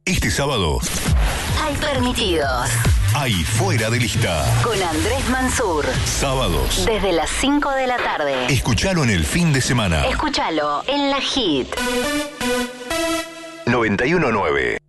Este sábado Hay permitidos. hay Fuera de Lista. Con Andrés Mansur. Sábados. Desde las 5 de la tarde. Escuchalo en el fin de semana. Escúchalo en la Hit. 91.9